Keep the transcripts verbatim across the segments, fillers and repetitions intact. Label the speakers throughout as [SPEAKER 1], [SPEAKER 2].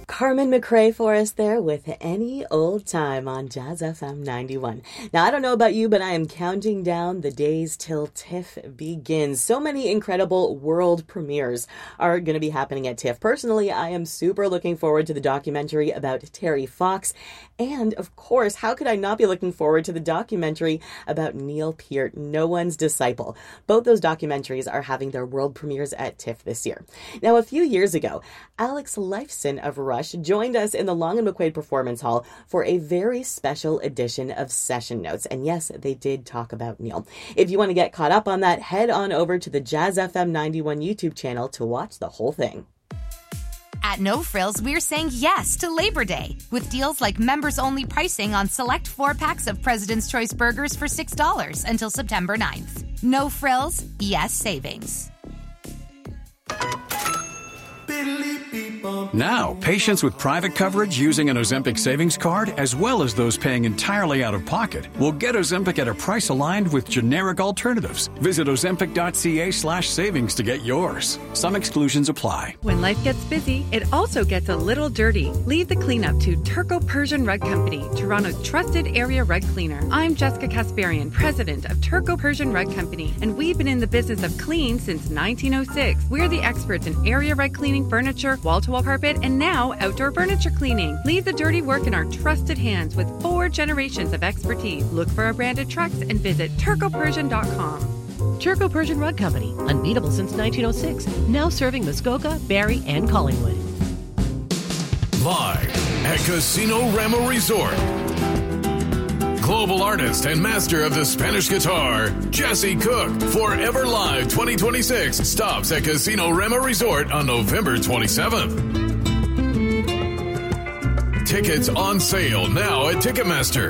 [SPEAKER 1] Carmen McRae for us there with Any Old Time on Jazz F M ninety-one. Now, I don't know about you, but I am counting down the days till TIFF begins. So many incredible world premieres are going to be happening at TIFF. Personally, I am super looking forward to the documentary about Terry Fox. And, of course, how could I not be looking forward to the documentary about Neil Peart, No One's Disciple? Both those documentaries are having their world premieres at TIFF this year. Now, a few years ago, Alex Lifeson of Rush joined us in the Long and McQuaid Performance Hall for a very special edition of Session Notes. And yes, they did talk about Neil. If you want to get caught up on that, head on over to the Jazz F M ninety-one YouTube channel to watch the whole thing.
[SPEAKER 2] At No Frills, we're saying yes to Labor Day with deals like members-only pricing on select four-packs of President's Choice burgers for six dollars until September ninth. No Frills, yes savings.
[SPEAKER 3] Now, patients with private coverage using an Ozempic savings card, as well as those paying entirely out of pocket, will get Ozempic at a price aligned with generic alternatives. Visit ozempic.ca slash savings to get yours. Some exclusions apply.
[SPEAKER 4] When life gets busy, it also gets a little dirty. Leave the cleanup to Turco Persian Rug Company, Toronto's trusted area rug cleaner. I'm Jessica Kasparian, president of Turco Persian Rug Company, and we've been in the business of clean since nineteen oh six. We're the experts in area rug cleaning, furniture, wall-to-wall carpet, and now outdoor furniture cleaning. Leave the dirty work in our trusted hands with four generations of expertise. Look for our branded trucks and visit turco persian dot com.
[SPEAKER 5] Turco Persian Rug Company, unbeatable since nineteen oh six. Now serving Muskoka, Barrie, and Collingwood.
[SPEAKER 6] Live at Casino Rama Resort. Global artist and master of the Spanish guitar, Jesse Cook, Forever Live twenty twenty-six stops at Casino Rama Resort on November twenty-seventh. Tickets on sale now at Ticketmaster.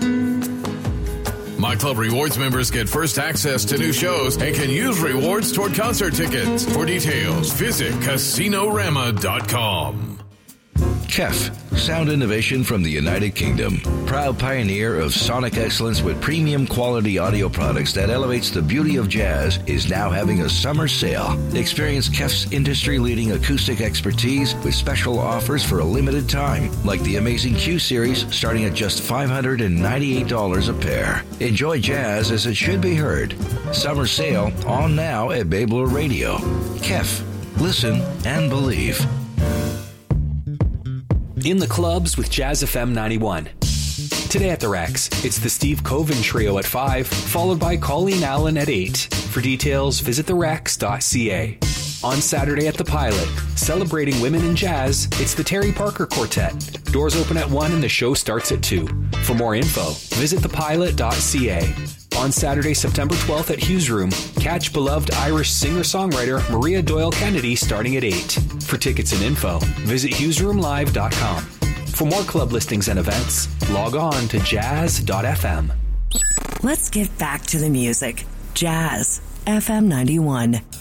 [SPEAKER 6] My Club Rewards members get first access to new shows and can use rewards toward concert tickets. For details, visit casino rama dot com.
[SPEAKER 7] K E F, sound innovation from the United Kingdom. Proud pioneer of sonic excellence with premium quality audio products that elevates the beauty of jazz, is now having a summer sale. Experience K E F's industry-leading acoustic expertise with special offers for a limited time, like the amazing Q Series starting at just five hundred ninety-eight dollars a pair. Enjoy jazz as it should be heard. Summer sale on now at Babler Radio. K E F. Listen and believe.
[SPEAKER 8] In the clubs with Jazz F M ninety-one. Today at the Rex, it's the Steve Coven Trio at five, followed by Colleen Allen at eight. For details, visit the rex dot c a. On Saturday at the Pilot, celebrating women in jazz, it's the Terry Parker Quartet. Doors open at one and the show starts at two. For more info, visit the pilot dot c a. On Saturday, September twelfth at Hughes Room, catch beloved Irish singer-songwriter Maria Doyle Kennedy starting at eight. For tickets and info, visit hughes room live dot com. For more club listings and events, log on to jazz dot f m.
[SPEAKER 9] Let's get back to the music. Jazz F M ninety-one.